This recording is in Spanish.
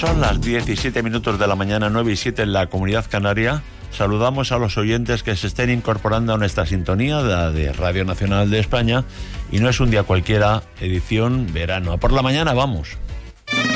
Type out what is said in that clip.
Son las 17 minutos de la mañana, 9 y 7 en la Comunidad Canaria. Saludamos a los oyentes que se estén incorporando a nuestra sintonía de Radio Nacional de España. Y no es un día cualquiera, edición verano. A por la mañana, vamos.